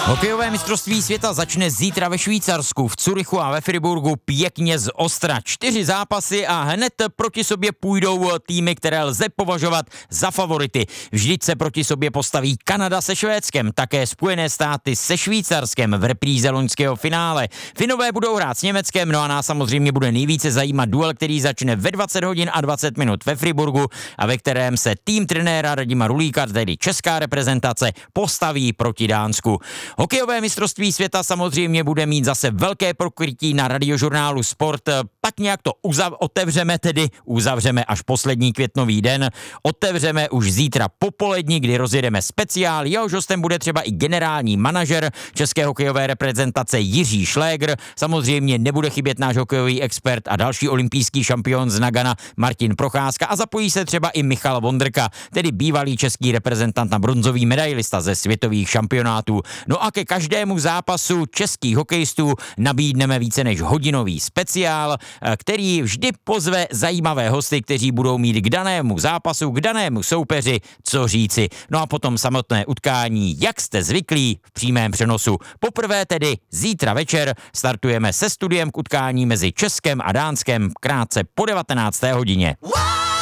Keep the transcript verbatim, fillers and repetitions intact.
Hokejové mistrovství světa začne zítra ve Švýcarsku, v Curychu a ve Friburgu pěkně z ostra. Čtyři zápasy a hned proti sobě půjdou týmy, které lze považovat za favority. Vždyť se proti sobě postaví Kanada se Švédskem, také Spojené státy se Švýcarskem v repríze loňského finále. Finové budou hrát s Německem, no a nás samozřejmě bude nejvíce zajímat duel, který začne ve dvacet hodin a dvacet minut ve Friburgu a ve kterém se tým trenéra Radima Rulíka, tedy česká reprezentace, postaví proti Dánsku. Hokejové mistrovství světa samozřejmě bude mít zase velké pokrytí na radiožurnálu Sport. Tak nějak to uzav- otevřeme tedy, uzavřeme až poslední květnový den. Otevřeme už zítra popolední, kdy rozjedeme speciál. Jehož hostem bude třeba i generální manažer české hokejové reprezentace Jiří Šlégr. Samozřejmě nebude chybět náš hokejový expert a další olympijský šampion z Nagana Martin Procházka a zapojí se třeba i Michal Vondrka, tedy bývalý český reprezentant a bronzový medailista ze světových šampionátů. No a ke každému zápasu českých hokejistů nabídneme více než hodinový speciál, který vždy pozve zajímavé hosty, kteří budou mít k danému zápasu, k danému soupeři co říci. No a potom samotné utkání, jak jste zvyklí, v přímém přenosu. Poprvé tedy zítra večer startujeme se studiem k utkání mezi Českem a Dánskem krátce po devatenácté hodině.